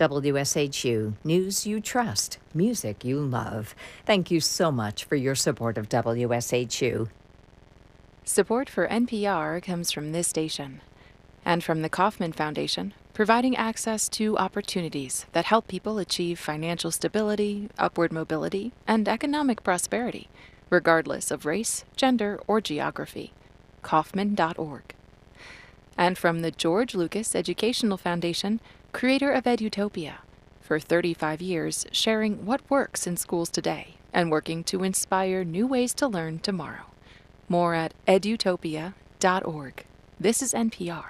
WSHU, news you trust, music you love. Thank you so much for your support of WSHU. Support for NPR comes from this station and from the Kauffman Foundation, providing access to opportunities that help people achieve financial stability, upward mobility, and economic prosperity, regardless of race, gender, or geography. Kauffman.org. And from the George Lucas Educational Foundation, creator of Edutopia, for 35 years sharing what works in schools today and working to inspire new ways to learn tomorrow. More at edutopia.org. This is NPR.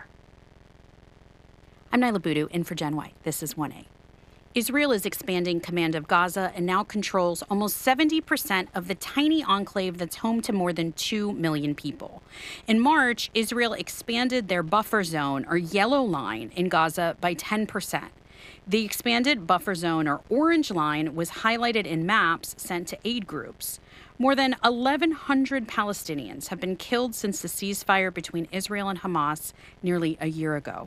I'm Nyla Boodoo, in for Jen White. This is 1A. Israel is expanding command of Gaza and now controls almost 70% of the tiny enclave that's home to more than 2 million people. In March, Israel expanded their buffer zone, or yellow line, in Gaza by 10%. The expanded buffer zone, or orange line, was highlighted in maps sent to aid groups. More than 1,100 Palestinians have been killed since the ceasefire between Israel and Hamas nearly a year ago.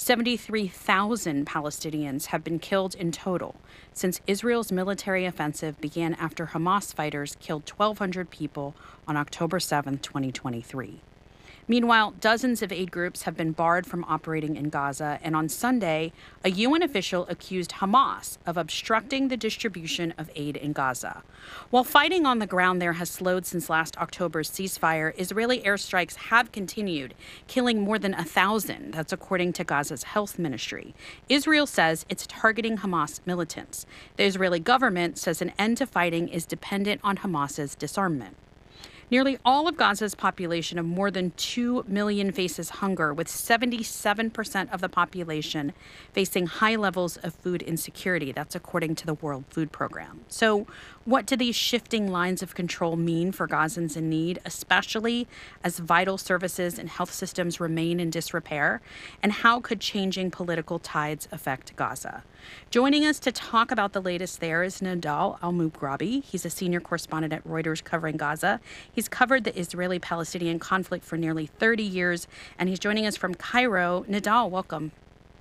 73,000 Palestinians have been killed in total since Israel's military offensive began after Hamas fighters killed 1,200 people on October 7, 2023. Meanwhile, dozens of aid groups have been barred from operating in Gaza, and on Sunday, a UN official accused Hamas of obstructing the distribution of aid in Gaza. While fighting on the ground there has slowed since last October's ceasefire, Israeli airstrikes have continued, killing more than 1,000. That's according to Gaza's health ministry. Israel says it's targeting Hamas militants. The Israeli government says an end to fighting is dependent on Hamas's disarmament. Nearly all of Gaza's population of more than 2 million faces hunger, with 77% of the population facing high levels of food insecurity. That's according to the World Food Program. So what do these shifting lines of control mean for Gazans in need, especially as vital services and health systems remain in disrepair? And how could changing political tides affect Gaza? Joining us to talk about the latest there is Nidal Al-Mughrabi. He's a senior correspondent at Reuters covering Gaza. He's covered the Israeli-Palestinian conflict for nearly 30 years, and he's joining us from Cairo. Nidal, welcome.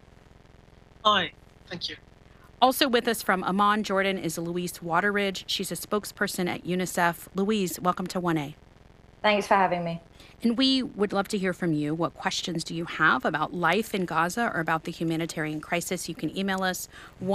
Hi, thank you. Also with us from Amman, Jordan, is Louise Waterridge. She's a spokesperson at UNICEF. Louise, welcome to 1A. Thanks for having me. And we would love to hear from you. What questions do you have about life in Gaza or about the humanitarian crisis? You can email us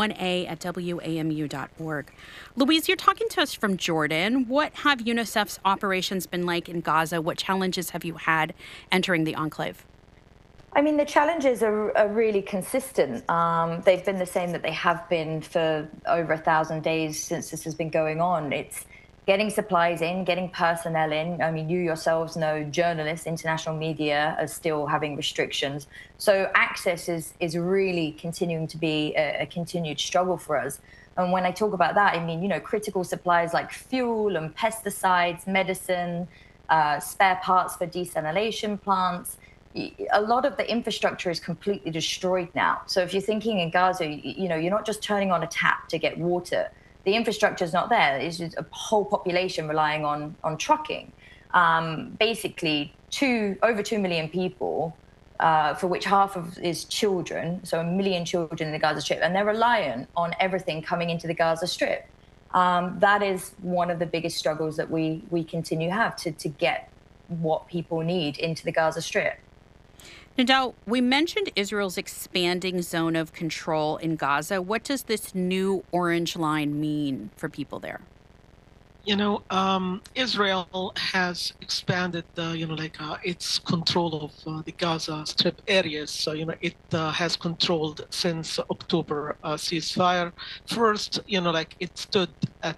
1a@wamu.org. Louise, you're talking to us from Jordan. What have UNICEF's operations been like in Gaza? What challenges have you had entering the enclave? I mean, the challenges are really consistent. They've been the same that they have been for over 1,000 days since this has been going on. It's getting supplies in, getting personnel in. I mean, you yourselves know journalists, international media are still having restrictions. So access is really continuing to be a continued struggle for us. And when I talk about that, I mean, you know, critical supplies like fuel and pesticides, medicine, spare parts for desalination plants. A lot of the infrastructure is completely destroyed now. So if you're thinking in Gaza, you know, you're not just turning on a tap to get water. The infrastructure is not there. It's just a whole population relying on trucking. Basically, over 2 million people, for which half of is children, so 1 million children in the Gaza Strip, and they're reliant on everything coming into the Gaza Strip. That is one of the biggest struggles that we continue to have to get what people need into the Gaza Strip. Nidal, we mentioned Israel's expanding zone of control in Gaza. What does this new orange line mean for people there? You know, Israel has expanded, its control of the Gaza Strip areas. So, it has controlled since October ceasefire. First, it stood at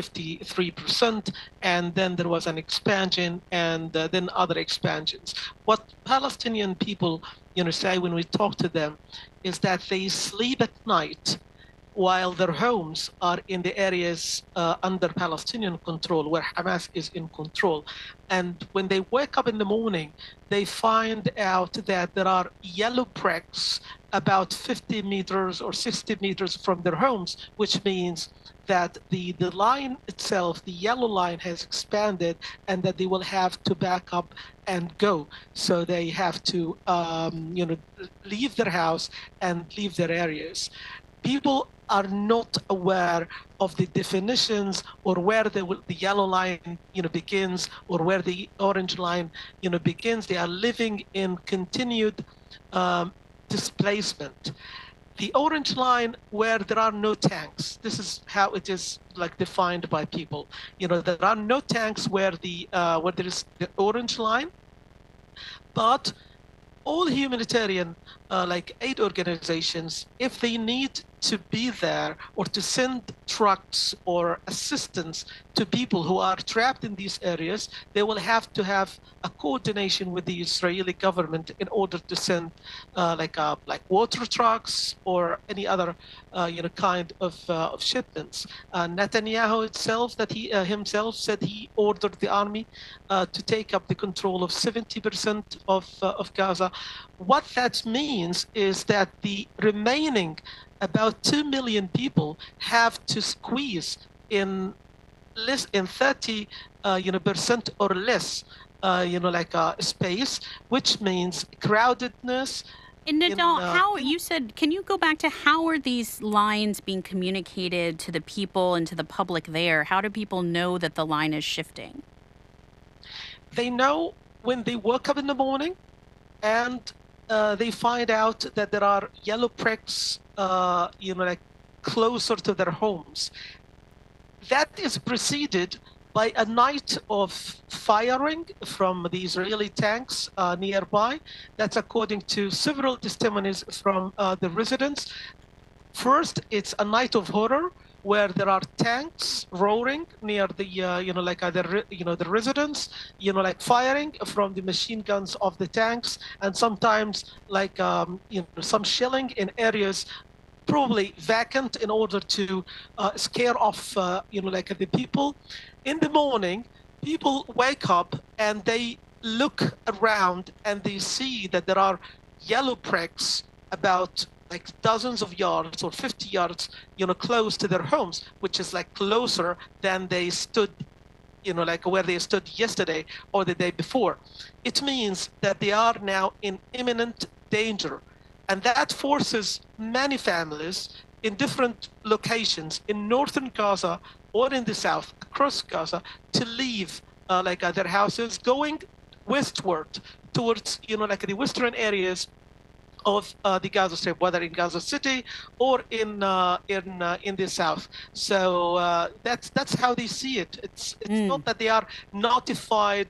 53%, and then there was an expansion, and then other expansions. What Palestinian people, say when we talk to them is that they sleep at night while their homes are in the areas under Palestinian control, where Hamas is in control. And when they wake up in the morning, they find out that there are yellow bricks about 50 meters or 60 meters from their homes, which means that the line itself, the yellow line, has expanded, and that they will have to back up and go. So they have to, leave their house and leave their areas. people are not aware of the definitions or where the yellow line, begins, or where the orange line, begins. They are living in continued displacement. The orange line, where there are no tanks, this is how it is like defined by people. There are no tanks where there is the orange line, but all humanitarian aid organizations, if they need to be there or to send trucks or assistance to people who are trapped in these areas, they will have to have a coordination with the Israeli government in order to send like water trucks or any other kind of shipments. Netanyahu itself, that he himself said he ordered the army to take up the control of 70% of Gaza. What that means is that the remaining about 2 million people have to squeeze in 30% or less space, which means crowdedness. And Nidal, you said, can you go back to how are these lines being communicated to the people and to the public there? How do people know that the line is shifting? They know when they wake up in the morning, and they find out that there are yellow pricks, closer to their homes. That is preceded by a night of firing from the Israeli tanks nearby. That's according to several testimonies from the residents. First, it's a night of horror, where there are tanks roaring near the the residents, firing from the machine guns of the tanks, and sometimes some shelling in areas probably vacant in order to scare off the people. In the morning, people wake up and they look around and they see that there are yellow pricks about dozens of yards or 50 yards, close to their homes, which is closer than they stood, where they stood yesterday or the day before. It means that they are now in imminent danger. And that forces many families in different locations in northern Gaza or in the south, across Gaza, to leave their houses, going westward towards, the western areas of the Gaza Strip, whether in Gaza City or in the south. So that's how they see it. It's not that they are notified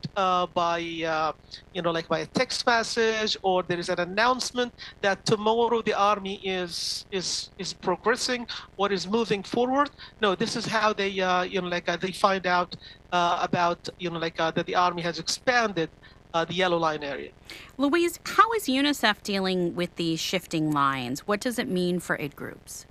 by by a text message, or there is an announcement that tomorrow the army is progressing or is moving forward. No, this is how they they find out about that the army has expanded the yellow line area. Louise, how is UNICEF dealing with these shifting lines? What does it mean for aid groups?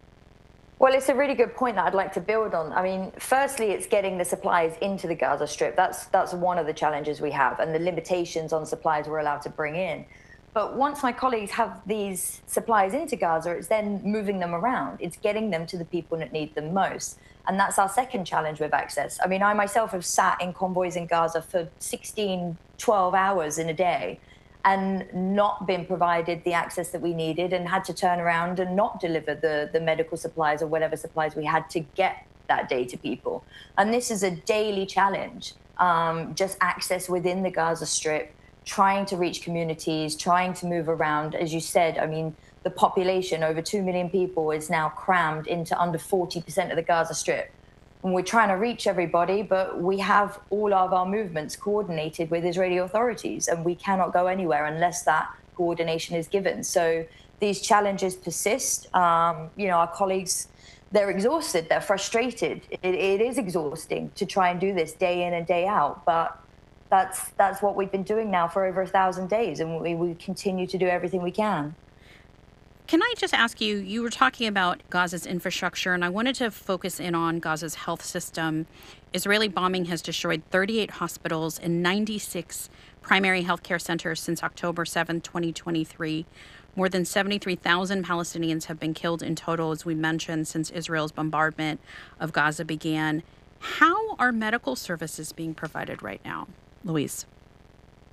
Well, it's a really good point that I'd like to build on. I mean, firstly, it's getting the supplies into the Gaza Strip. That's one of the challenges we have, and the limitations on supplies we're allowed to bring in. But once my colleagues have these supplies into Gaza, it's then moving them around. It's getting them to the people that need them most. And that's our second challenge with access. I mean, I myself have sat in convoys in Gaza for 16, 12 hours in a day and not been provided the access that we needed, and had to turn around and not deliver the medical supplies or whatever supplies we had to get that day to people. And this is a daily challenge, just access within the Gaza Strip, trying to reach communities, trying to move around. As you said, I mean, the population, over 2 million people, is now crammed into under 40% of the Gaza Strip. And we're trying to reach everybody, but we have all of our movements coordinated with Israeli authorities, and we cannot go anywhere unless that coordination is given. So these challenges persist. Our colleagues, they're exhausted, they're frustrated. It is exhausting to try and do this day in and day out, but that's what we've been doing now for over 1,000 days, and we continue to do everything we can. Can I just ask you, you were talking about Gaza's infrastructure, and I wanted to focus in on Gaza's health system. Israeli bombing has destroyed 38 hospitals and 96 primary healthcare centers since October 7, 2023. More than 73,000 Palestinians have been killed in total, as we mentioned, since Israel's bombardment of Gaza began. How are medical services being provided right now, Louise?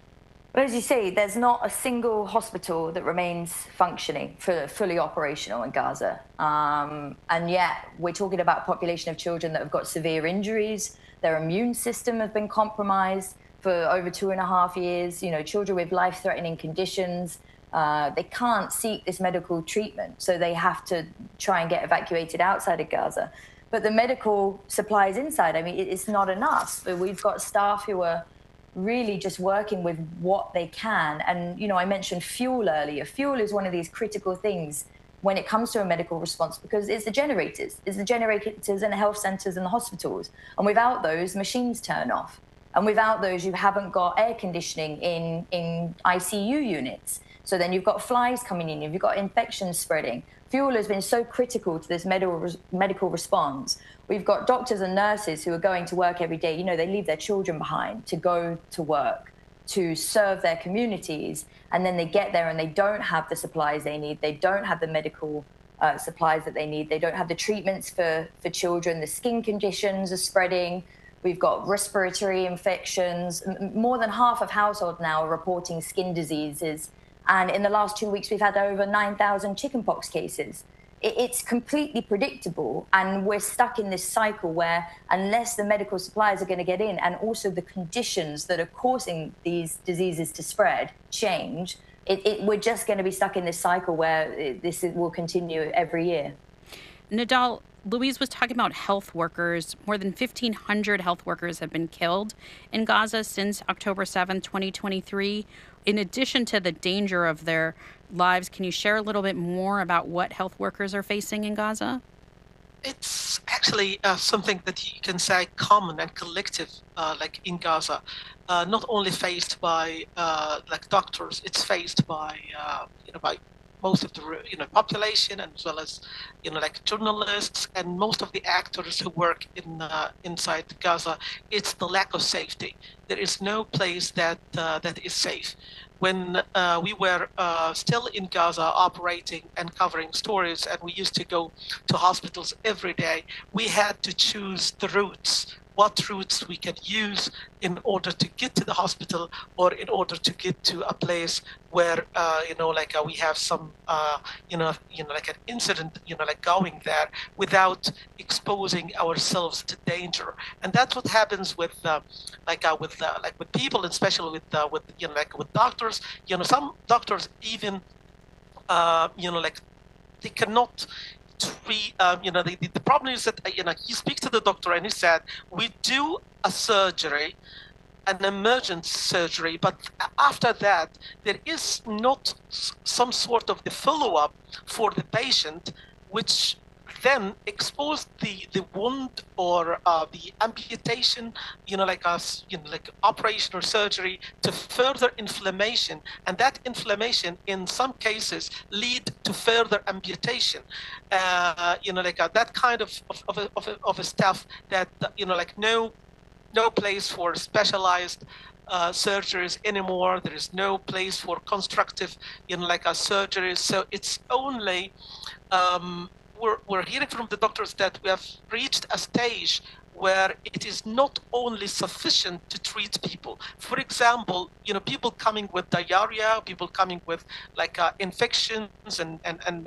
Well, as you say, there's not a single hospital that remains functioning, fully operational in Gaza. And yet, we're talking about a population of children that have got severe injuries. Their immune system has been compromised for over 2.5 years. You know, children with life-threatening conditions. They can't seek this medical treatment, so they have to try and get evacuated outside of Gaza. But the medical supplies inside, I mean, it's not enough. We've got staff who are really just working with what they can. And, you know, I mentioned fuel earlier. Fuel is one of these critical things when it comes to a medical response because it's the generators in the health centers and the hospitals. And without those, machines turn off. And without those, you haven't got air conditioning in ICU units. So then you've got flies coming in, you've got infections spreading. Fuel has been so critical to this medical response. We've got doctors and nurses who are going to work every day. You know, they leave their children behind to go to work, to serve their communities. And then they get there and they don't have the supplies they need. They don't have the medical supplies that they need. They don't have the treatments for children. The skin conditions are spreading. We've got respiratory infections. More than half of households now are reporting skin diseases. And in the last 2 weeks, we've had over 9,000 chickenpox cases. It's completely predictable. And we're stuck in this cycle where unless the medical supplies are going to get in and also the conditions that are causing these diseases to spread change, we're just going to be stuck in this cycle where will continue every year. Nidal, Louise was talking about health workers. More than 1,500 health workers have been killed in Gaza since October 7, 2023. In addition to the danger of their lives, can you share a little bit more about what health workers are facing in Gaza? It's actually something that you can say common and collective, like in Gaza. Not only faced by like doctors, it's faced by by most of the population, and as well as like journalists and most of the actors who work inside Gaza. It's the lack of safety. There is no place that is safe. When we were still in Gaza operating and covering stories, and we used to go to hospitals every day, we had to choose the routes, what routes we can use in order to get to the hospital or in order to get to a place where, we have some, like an incident, like going there without exposing ourselves to danger. And that's what happens with people, especially with doctors. Some doctors even, they cannot treat. The problem is that he speaks to the doctor and he said, we do a surgery, an emergent surgery, but after that there is not some sort of the follow-up for the patient, which then expose the wound or the amputation, like operation or surgery, to further inflammation, and that inflammation in some cases lead to further amputation. That kind of a stuff that no place for specialized surgeries anymore. There is no place for constructive, surgeries. So it's only we're hearing from the doctors that we have reached a stage where it is not only sufficient to treat people. For example, people coming with diarrhea, people coming with infections and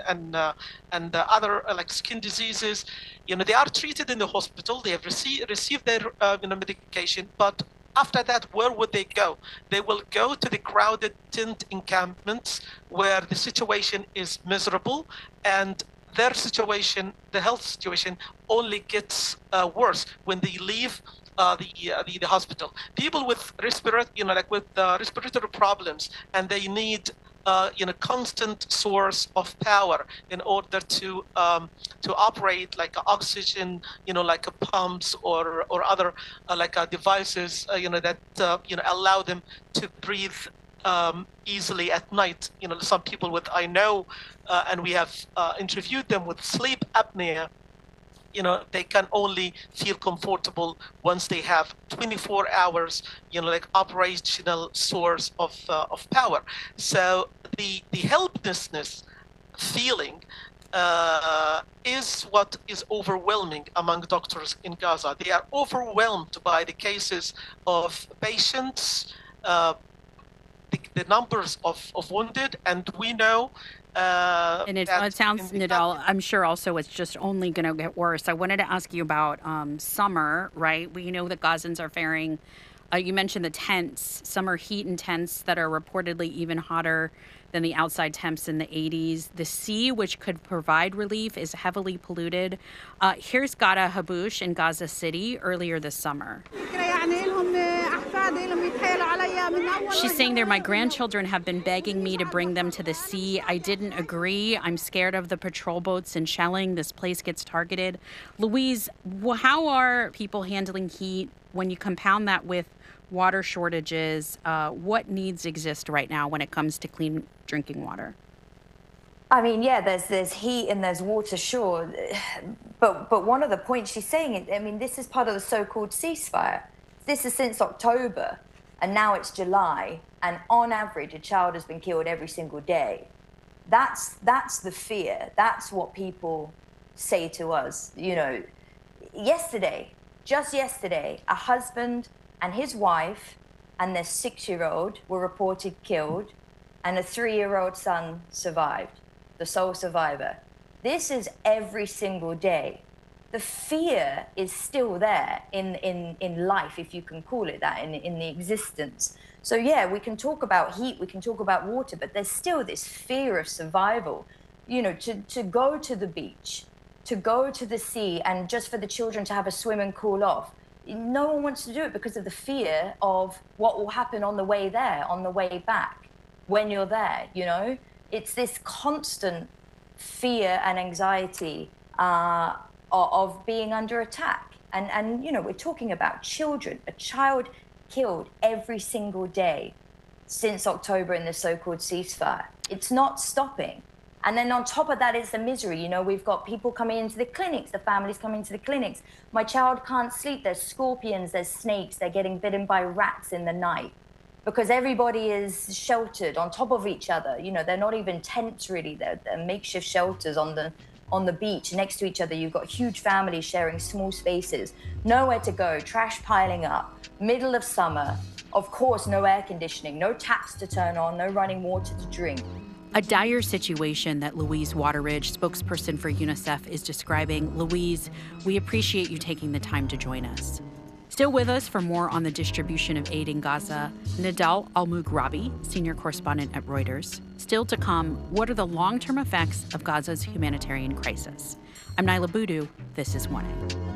other skin diseases. They are treated in the hospital. They have received their medication, but after that, where would they go? They will go to the crowded tent encampments where the situation is miserable, and their situation, the health situation, only gets worse when they leave the hospital. People with respiratory problems, and they need constant source of power in order to operate oxygen, pumps or other devices, that allow them to breathe easily at night. Some people and we have interviewed them with sleep apnea. They can only feel comfortable once they have 24 hours, operational source of power. So the helplessness feeling is what is overwhelming among doctors in Gaza. They are overwhelmed by the cases of patients the numbers of wounded, and we know. And it sounds, Nidal, I'm sure also it's just only going to get worse. I wanted to ask you about summer, right? We know that Gazans are faring, you mentioned the tents, summer heat and tents that are reportedly even hotter than the outside temps in the 80s. The sea, which could provide relief, is heavily polluted. Here's Gada Haboush in Gaza City earlier this summer. She's saying there, my grandchildren have been begging me to bring them to the sea. I didn't agree. I'm scared of the patrol boats and shelling. This place gets targeted. Louise, how are people handling heat when you compound that with water shortages? What needs exist right now when it comes to clean drinking water? I mean, yeah, there's heat and there's water, sure. But one of the points she's saying, I mean, this is part of the so-called ceasefire. This is since October, and now it's July, and on average, a child has been killed every single day. That's the fear. That's what people say to us. You know, just yesterday, a husband and his wife and their 6-year-old were reported killed, and a 3-year-old son survived, the sole survivor. This is every single day. The fear is still there in life, if you can call it that, in the existence. So yeah, we can talk about heat, we can talk about water, but there's still this fear of survival. You know, to go to the beach, to go to the sea, and just for the children to have a swim and cool off. No one wants to do it because of the fear of what will happen on the way there, on the way back, when you're there, you know? It's this constant fear and anxiety of being under attack. And, you know, we're talking about children, a child killed every single day since October in the so-called ceasefire. It's not stopping. And then on top of that is the misery. You know, we've got people coming into the clinics, the families coming into the clinics. My child can't sleep. There's scorpions, there's snakes. They're getting bitten by rats in the night because everybody is sheltered on top of each other. You know, they're not even tents really. They're makeshift shelters on the beach next to each other. You've got huge families sharing small spaces, nowhere to go, trash piling up, middle of summer. Of course, no air conditioning, no taps to turn on, no running water to drink. A dire situation that Louise Wateridge, spokesperson for UNICEF, is describing. Louise, we appreciate you taking the time to join us. Still with us for more on the distribution of aid in Gaza, Nidal Al-Mughrabi, senior correspondent at Reuters. Still to come, what are the long-term effects of Gaza's humanitarian crisis? I'm Naila Boodoo. This is 1A.